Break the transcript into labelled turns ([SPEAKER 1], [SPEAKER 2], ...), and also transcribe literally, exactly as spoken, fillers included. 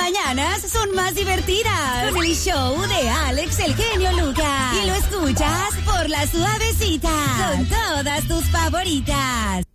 [SPEAKER 1] mañanas son más divertidas con el show de Alex el Genio Lucas. Y lo escuchas por La Suavecita con todas tus favoritas.